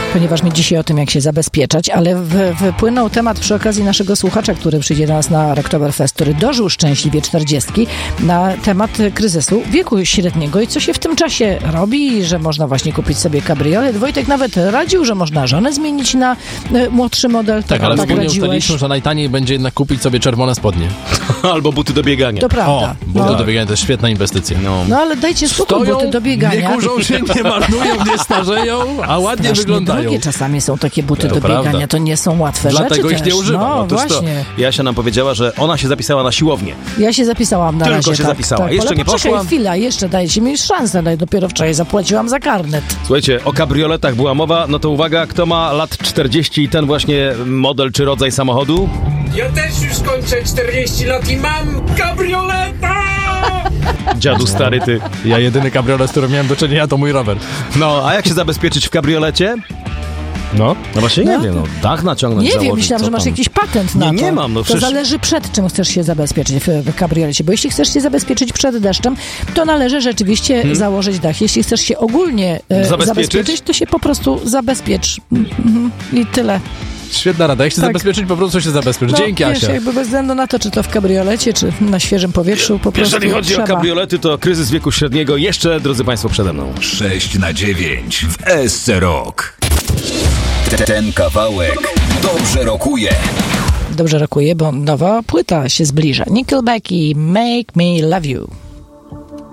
ponieważ my dzisiaj o tym, jak się zabezpieczać, ale wypłynął temat przy okazji naszego słuchacza, który przyjdzie do nas na Oktoberfest, który dożył szczęśliwie 40, na temat kryzysu wieku średniego i co się w tym czasie robi, że można właśnie kupić sobie kabriolet. Wojtek nawet radził, że można żonę zmienić na młodszy model. Tak, ale wspólnie ustaliliśmy, że najtaniej będzie jednak kupić sobie czerwone spodnie. Albo buty do biegania. To prawda. O, buty do biegania to jest świetna inwestycja. No ale dajcie spokój, buty do biegania. Nie kurzą się, nie marnują, nie starzeją, a ładnie strasznie wyglądają. drogie czasami są takie buty do prawda. biegania, to nie są łatwe rzeczy. Dlatego ich nie używam. No Otóż właśnie. to Jasia nam powiedziała, że ona się zapisała na siłownię. Ja się zapisałam na razie. Tylko się zapisała. Tak. Jeszcze Ale nie poczekaj, poszłam. chwila, jeszcze dajcie mi szansę. Dopiero wczoraj zapłaciłam za karnet. Słuchajcie, o kabrioletach była mowa, no to uwaga, kto ma lat 40 i ten właśnie model czy rodzaj samochodu? Ja też już kończę 40 lat i mam kabrioleta! Dziadu stary ty. Ja jedyny kabriolet, z którym miałem do czynienia, to mój rower. No, a jak się zabezpieczyć w kabriolecie? No. No właśnie nie wiem, dach naciągnąć, Nie wiem, założyć, myślałam, co że masz tam? jakiś patent na to. Nie mam, no to przecież... zależy przed czym chcesz się zabezpieczyć w kabriolecie, bo jeśli chcesz się zabezpieczyć przed deszczem, to należy rzeczywiście założyć dach. Jeśli chcesz się ogólnie zabezpieczyć, to się po prostu zabezpiecz. I tyle. Świetna rada. Jak się zabezpieczyć, po prostu się zabezpiecz. Dzięki, wiesz, Asia. jakby bez względu na to, czy to w kabriolecie, czy na świeżym powietrzu, po prostu Jeżeli chodzi trzeba. o kabriolety, to kryzys wieku średniego jeszcze, drodzy Państwo, przede mną. 6/9 w SC Rock. Ten kawałek dobrze rokuje. Dobrze rokuje, bo nowa płyta się zbliża. Nickelback i Make Me Love You.